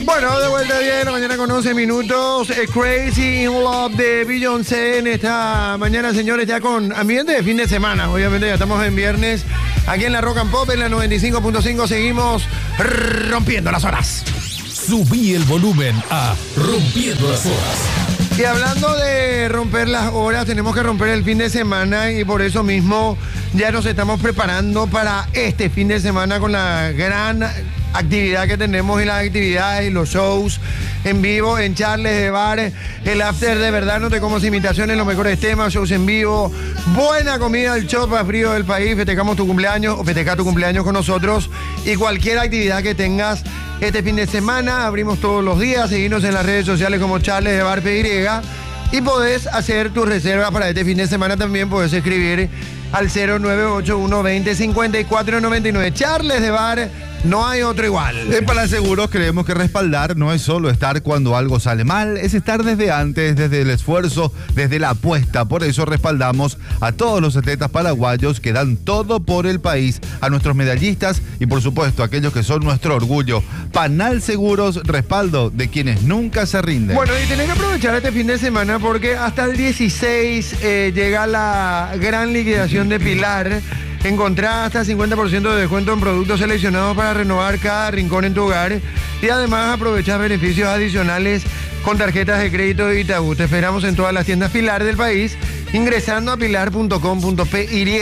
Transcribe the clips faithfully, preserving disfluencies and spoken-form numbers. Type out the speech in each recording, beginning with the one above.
Bueno, de vuelta a diez de la mañana con once minutos. eh, Crazy in Love de Beyoncé en esta mañana, señores, ya con ambiente de fin de semana. Obviamente ya estamos en viernes. Aquí en la Rock and Pop, en la noventa y cinco punto cinco, seguimos rompiendo las horas. Subí el volumen a Rompiendo las Horas. Y hablando de romper las horas, tenemos que romper el fin de semana y por eso mismo ya nos estamos preparando para este fin de semana con la gran actividad que tenemos y las actividades y los shows en vivo en Charles de Bar, el after de verdad, no te como imitaciones, los mejores temas, shows en vivo, buena comida, el shop más frío del país, festejamos tu cumpleaños o festeja tu cumpleaños con nosotros y cualquier actividad que tengas este fin de semana, abrimos todos los días, seguinos en las redes sociales como Charles de Bar P Y y podés hacer tu reserva para este fin de semana también, podés escribir al cero nueve ocho uno veinte cincuenta y cuatro noventa y nueve. Charles de Bar, no hay otro igual. En Palaseguros creemos que respaldar no es solo estar cuando algo sale mal, es estar desde antes, desde el esfuerzo, desde la apuesta. Por eso respaldamos a todos los atletas paraguayos que dan todo por el país, a nuestros medallistas y por supuesto a aquellos que son nuestro orgullo. Panal Seguros, respaldo de quienes nunca se rinden. Bueno, y tenés que aprovechar este fin de semana porque hasta el dieciséis eh, llega la gran liquidación de Pilar. Encontrá hasta cincuenta por ciento de descuento en productos seleccionados para renovar cada rincón en tu hogar y además aprovechar beneficios adicionales con tarjetas de crédito de Itaú. Te esperamos en todas las tiendas Pilar del país ingresando a pilar punto com punto p y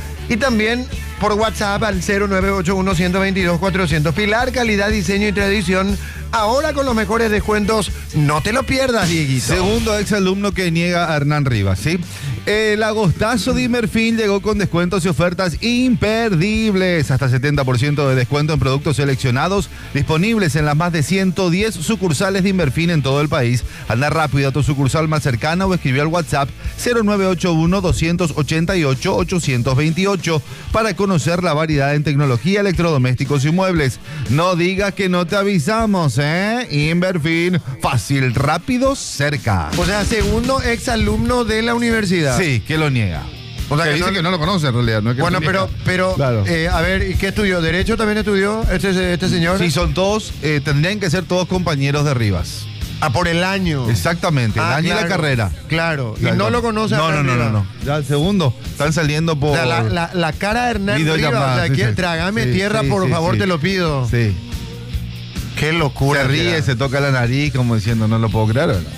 y también por WhatsApp al cero nueve ocho uno uno dos dos cuatrocientos. Pilar, calidad, diseño y tradición. Ahora con los mejores descuentos, no te lo pierdas, Dieguito. Segundo exalumno que niega a Hernán Rivas, ¿sí? El agostazo de Inmerfin llegó con descuentos y ofertas imperdibles. Hasta setenta por ciento de descuento en productos seleccionados disponibles en las más de ciento diez sucursales de Inmerfin en todo el país. Anda rápido a tu sucursal más cercana o escribió al WhatsApp cero nueve ocho uno dos ocho ocho ocho dos ocho para conocer la variedad en tecnología, electrodomésticos y muebles. No digas que no te avisamos, ¿eh? Inmerfin, fácil, rápido, cerca. O sea, segundo exalumno de la universidad. Sí, que lo niega. O sea, que que dice no, que no lo conoce en realidad. No es que bueno, lo pero, niega. pero Claro. eh, a ver, ¿y qué estudió? ¿Derecho también estudió este, este señor? Sí, son todos, eh, tendrían que ser todos compañeros de Rivas. Ah, por el año. Exactamente, el Ah, año claro, y la carrera. Claro, y Claro. no lo conoce a No, no, Hernán no, no, Rivas. no. Ya el segundo, están saliendo por... O sea, la, la, la cara de Hernán Rivas, videollamada, o sea, sí, que sí. trágame Sí, tierra, sí, por sí, favor, sí. te lo pido. Sí. Qué locura. Se ríe, será. se toca la nariz como diciendo, no lo puedo creer. ¿Verdad?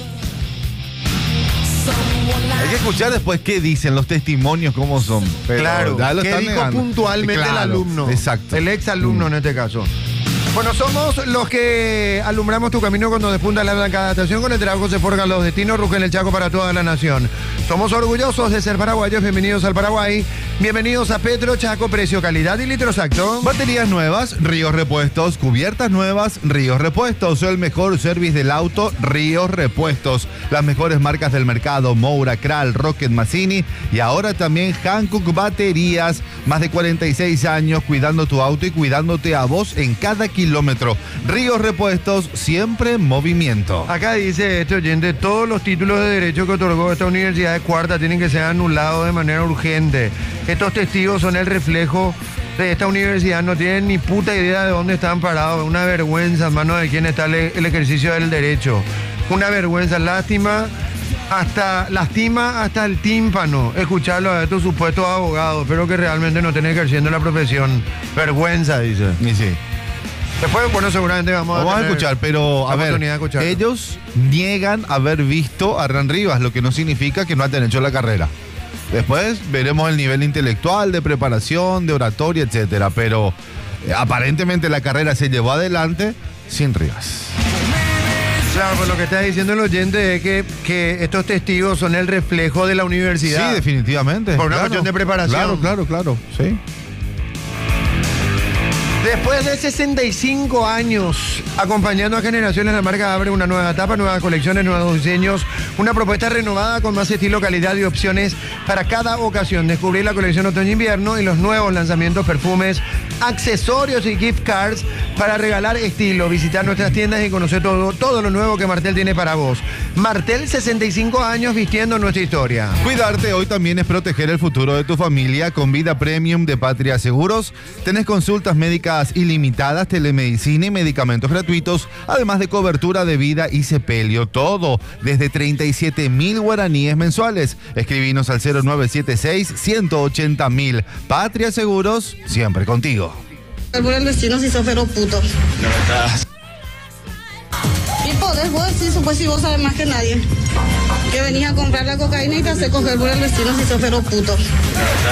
Hay que escuchar después qué dicen los testimonios, cómo son. Pero Claro, ya lo ¿qué están dijo negando. puntualmente Claro, el alumno? Exacto. El ex alumno en este caso. Bueno, somos los que alumbramos tu camino cuando despunta la blanca adaptación. Con el trabajo se forjan los destinos, rugen el Chaco para toda la nación. Somos orgullosos de ser paraguayos. Bienvenidos al Paraguay. Bienvenidos a Petro Chaco, precio, calidad y litro exacto. Baterías nuevas, Ríos Repuestos. Cubiertas nuevas, Ríos Repuestos. El mejor service del auto, Ríos Repuestos. Las mejores marcas del mercado, Moura, Kral, Rocket, Mazzini. Y ahora también Hankook Baterías. Más de cuarenta y seis años cuidando tu auto y cuidándote a vos en cada kilómetro. Ríos Repuestos, siempre en movimiento. Acá dice este oyente, todos los títulos de derecho que otorgó esta universidad de cuarta tienen que ser anulados de manera urgente. Estos testigos son el reflejo de esta universidad, no tienen ni puta idea de dónde están parados. Una vergüenza, hermano, de quién está el, el ejercicio del derecho. Una vergüenza, lástima, hasta lastima hasta el tímpano escucharlo a estos supuestos abogados, pero que realmente no estén ejerciendo la profesión. Vergüenza, dice. Y sí. Después, bueno, seguramente vamos, Vamos a, a tener escuchar, pero la a ver, oportunidad de escucharlo. ellos niegan haber visto a Hernán Rivas, lo que no significa que no hayan hecho la carrera. Después veremos el nivel intelectual, de preparación, de oratoria, etcétera, pero eh, aparentemente la carrera se llevó adelante sin Rivas. Claro, pues lo que está diciendo el oyente es que, que estos testigos son el reflejo de la universidad. Sí, definitivamente. Por una claro, cuestión de preparación. Claro, claro, claro, sí. Después de sesenta y cinco años acompañando a generaciones, la marca abre una nueva etapa, nuevas colecciones, nuevos diseños, una propuesta renovada con más estilo, calidad y opciones para cada ocasión. Descubrir la colección otoño-invierno y los nuevos lanzamientos, perfumes, accesorios y gift cards para regalar estilo. Visitar nuestras tiendas y conocer todo, todo lo nuevo que Martel tiene para vos. Martel, sesenta y cinco años vistiendo nuestra historia. Cuidarte hoy también es proteger el futuro de tu familia. Con Vida Premium de Patria Seguros tenés consultas médicas ilimitadas, telemedicina y medicamentos gratuitos, además de cobertura de vida y sepelio. Todo desde treinta y siete mil guaraníes mensuales. Escribinos al cero nueve siete seis, ciento ochenta mil. Patria Seguros, siempre contigo. Por el vecino si sos fero puto. No estás. Y podés vos decir, pues si vos sabes más que nadie. Que venís a comprar la cocaína y te hace coger por el vecino si sos fero puto.